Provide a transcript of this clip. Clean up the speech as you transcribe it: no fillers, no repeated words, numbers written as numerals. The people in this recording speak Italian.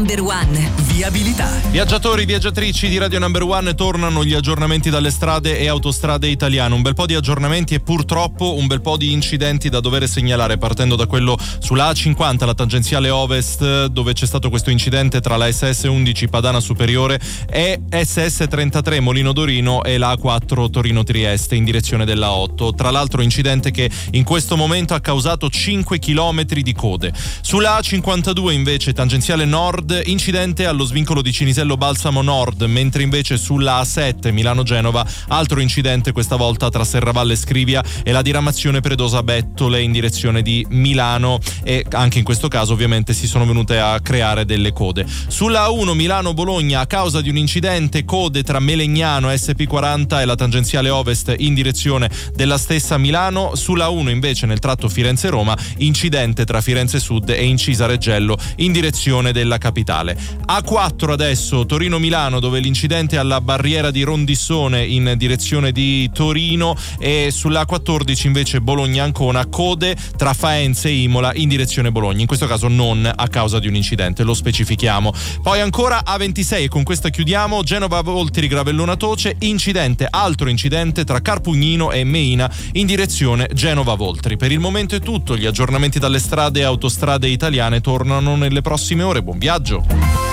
Number One. Viabilità. Viaggiatori, viaggiatrici di Radio Number One, tornano gli aggiornamenti dalle strade e autostrade italiane. Un bel po' di aggiornamenti e purtroppo un bel po' di incidenti da dover segnalare, partendo da quello sulla A50, la tangenziale ovest, dove c'è stato questo incidente tra la SS11 Padana Superiore e SS33 Molino Dorino e la A4 Torino Trieste in direzione della 8. Tra l'altro incidente che in questo momento ha causato 5 chilometri di code. Sulla A52 invece tangenziale nord, incidente allo svincolo di Cinisello Balsamo Nord, mentre invece sulla A7 Milano-Genova altro incidente, questa volta tra Serravalle Scrivia e la diramazione Predosa Bettole in direzione di Milano, e anche in questo caso ovviamente si sono venute a creare delle code. Sulla A1 Milano-Bologna, a causa di un incidente, code tra Melegnano SP40 e la tangenziale ovest in direzione della stessa Milano. Sulla A1 invece nel tratto Firenze-Roma, incidente tra Firenze Sud e Incisa Reggello in direzione della capitale. A4 adesso Torino-Milano, dove l'incidente è alla barriera di Rondissone in direzione di Torino, e sulla A14 invece Bologna-Ancona, code tra Faenza e Imola in direzione Bologna, in questo caso non a causa di un incidente, lo specifichiamo. Poi ancora A26, e con questa chiudiamo, Genova-Voltri Gravellona-Toce, altro incidente tra Carpugnino e Meina in direzione Genova-Voltri. Per il momento è tutto, gli aggiornamenti dalle strade e autostrade italiane tornano nelle prossime ore. Buon viaggio!